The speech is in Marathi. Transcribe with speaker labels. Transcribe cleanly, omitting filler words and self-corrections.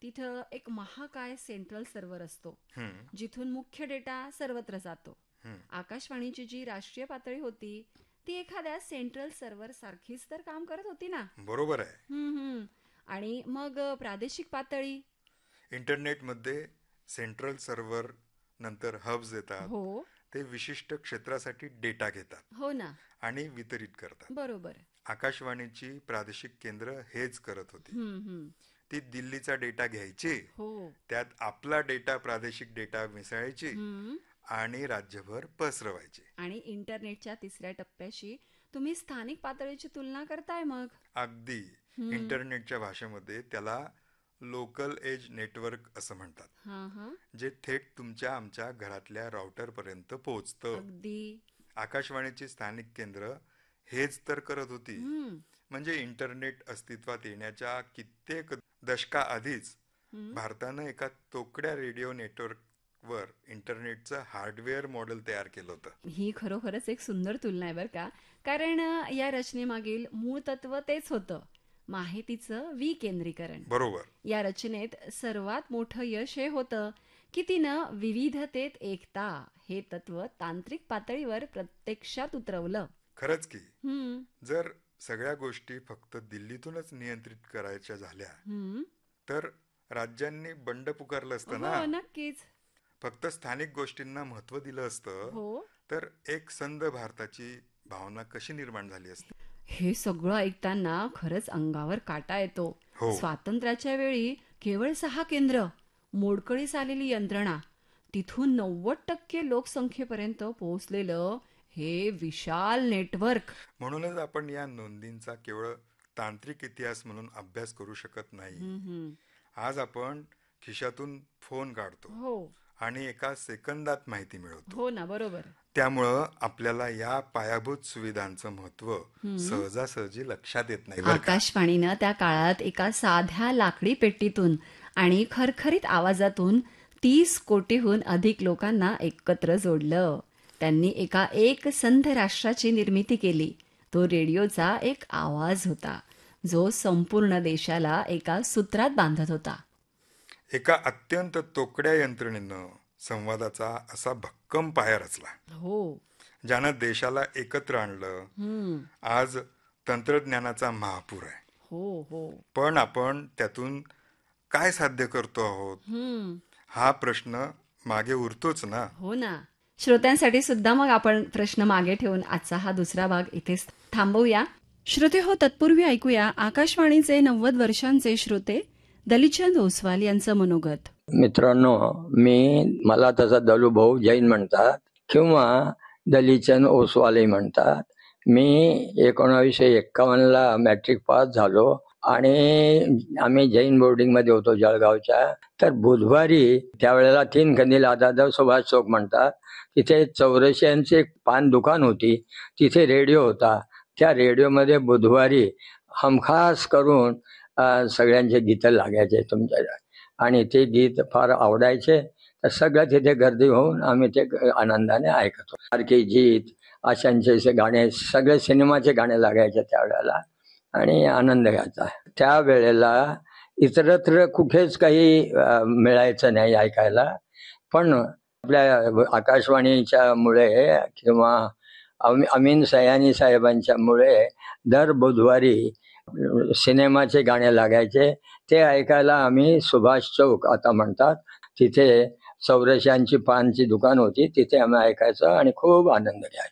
Speaker 1: तिथं एक महाकाय सेंट्रल सर्व्हर असतो,
Speaker 2: हम्म,
Speaker 1: जिथून मुख्य डेटा सर्वत्र जातो.
Speaker 2: हम्म.
Speaker 1: आकाशवाणीची जी राष्ट्रीय पातळी होती ती एखाद्या सेंट्रल सर्व्हर सारखीच तर काम करत होती ना.
Speaker 2: बरोबर आहे.
Speaker 1: हम्म. आणि मग प्रादेशिक पातळी.
Speaker 2: इंटरनेटमध्ये सेंट्रल सर्व्हर नंतर हब्स येतात.
Speaker 1: हो
Speaker 2: ते विशिष्ट क्षेत्रासाठी डेटा घेतात
Speaker 1: हो ना,
Speaker 2: आणि वितरित करतात.
Speaker 1: बरोबर.
Speaker 2: आकाशवाणीची प्रादेशिक केंद्र हेच करत होती.
Speaker 1: हम्म.
Speaker 2: ती दिल्लीचा डेटा घ्यायची,
Speaker 1: हो.
Speaker 2: त्यात आपला डेटा प्रादेशिक डेटा मिसळायची
Speaker 1: हम्म.
Speaker 2: आणि राज्यभर पसरवायची.
Speaker 1: आणि इंटरनेटच्या तिसऱ्या टप्प्याशी तुम्ही स्थानिक पातळीची तुलना करताय मग.
Speaker 2: अगदी.
Speaker 1: हम्म.
Speaker 2: इंटरनेटच्या भाषेमध्ये त्याला लोकल एज नेटवर्क असं म्हणतात,
Speaker 1: हा हा,
Speaker 2: जे थेट तुमच्या आमच्या घरातल्या राउटर पर्यंत पोहोचतं.
Speaker 1: अगदी.
Speaker 2: आकाशवाणीची स्थानिक केंद्र हेच तर करत होती.
Speaker 1: हम्म.
Speaker 2: म्हणजे इंटरनेट अस्तित्वात येण्याच्या कित्येक दशकाआधीच
Speaker 1: हम्म.
Speaker 2: भारतानं एका तोकड्या रेडिओ नेटवर्कवर इंटरनेटचं हार्डवेअर मॉडेल तयार केलं होतं.
Speaker 1: ही खरोखरच एक सुंदर तुलना आहे बरं का. कारण या रचनेमागील मूळ तत्व तेच होतं, माहितीचं विकेंद्रीकरण.
Speaker 2: बरोबर.
Speaker 1: या रचनेत सर्वात मोठं यश हे होतं की तिनं विविधतेत एकता हे तत्व तांत्रिक पातळीवर प्रत्यक्षात उतरवलं.
Speaker 2: खरंच की.
Speaker 1: हम्म.
Speaker 2: जर सगळ्या गोष्टी फक्त दिल्लीतूनच नियंत्रित करायच्या झाल्या
Speaker 1: हम्म.
Speaker 2: तर राज्यांनी बंड पुकारलं असतं
Speaker 1: हो,
Speaker 2: ना.
Speaker 1: नक्कीच.
Speaker 2: फक्त स्थानिक गोष्टींना महत्त्व दिलं असतं
Speaker 1: हो.
Speaker 2: तर एक संध भारताची भावना कशी निर्माण झाली असती.
Speaker 1: हे सगळं ऐकताना खरंच अंगावर काटा येतो.
Speaker 2: हो.
Speaker 1: स्वातंत्र्याच्या वेळी केवळ 6 केंद्र, मोडकळीस आलेली यंत्रणा, तिथून 90% लोकसंख्येपर्यंत पोहोचलेलं हे विशाल नेटवर्क.
Speaker 2: म्हणूनच आपण या नोंदींचा केवळ तांत्रिक इतिहास म्हणून अभ्यास करू शकत नाही.
Speaker 1: हम्म.
Speaker 2: आज आपण खिशातून फोन काढतो
Speaker 1: हो
Speaker 2: आणि एका सेकंदात माहिती मिळवतो.
Speaker 1: हो ना, बरोबर.
Speaker 2: त्यामुळं आपल्याला या पायाभूत सुविधांचं महत्त्व सहजासहजी लक्षात येत नाही बरं का.
Speaker 1: आकाशवाणीनं त्या काळात एका साध्या लाकडी पेटीतून आणि खरखरीत आवाजातून 30 कोटीहून अधिक लोकांना एकत्र जोडलं. त्यांनी एका एकसंध राष्ट्राची निर्मिती केली. तो रेडिओचा एक आवाज होता जो संपूर्ण देशाला एका सूत्रात बांधत होता.
Speaker 2: एका अत्यंत तोकड्या यंत्रणेनं संवादाचा असा भक्कम पाया रचला,
Speaker 1: हो.
Speaker 2: ज्यानं देशाला एकत्र आणलं. आज तंत्रज्ञानाचा महापूर आहे.
Speaker 1: हो हो.
Speaker 2: पण आपण त्यातून काय साध्य करतो आहोत हा प्रश्न मागे उरतोच ना.
Speaker 1: हो ना. श्रोत्यांसाठी सुद्धा मग आपण प्रश्न मागे ठेवून आजचा हा दुसरा भाग इथेच थांबवूया. श्रोते हो, तत्पूर्वी ऐकूया आकाशवाणीचे 90 वर्षांचे श्रोते दलिचंद ओसवाल यांचं मनोगत.
Speaker 3: मित्रांनो, मला तसा दलूभाऊ जैन म्हणतात किंवा दलिचंद ओसवालही म्हणतात. मी 1951ला मॅट्रिक पास झालो आणि आम्ही जैन बोर्डिंगमध्ये होतो जळगावच्या. तर बुधवारी त्यावेळेला 3 खंदील आता सुभाष चौक म्हणतात, तिथे चौरशियांची एक पान दुकान होती, तिथे रेडिओ होता. त्या रेडिओमध्ये बुधवारी हमखास करून सगळ्यांचे गीतं लागायचे तुमच्या, आणि ते गीत फार आवडायचे. तर सगळं तिथे गर्दी होऊन आम्ही ते आनंदाने ऐकतो. सारखे जीत अशांचे गाणे, सगळे सिनेमाचे गाणे लागायचे त्यावेळेला आणि आनंद घ्यायचा. त्यावेळेला इतरत्र कुठेच काही मिळायचं नाही ऐकायला. पण आपल्या आकाशवाणीच्या मुळे किंवा अमीन सयानी साहेबांच्या मुळे दर बुधवारी सिनेमाचे गाणे लागायचे. ते ऐकायला आम्ही सुभाष चौक आता म्हणतात, तिथे चौरश्यांची पानची दुकान होती, तिथे आम्ही ऐकायचो आणि खूप आनंद घ्यायचो.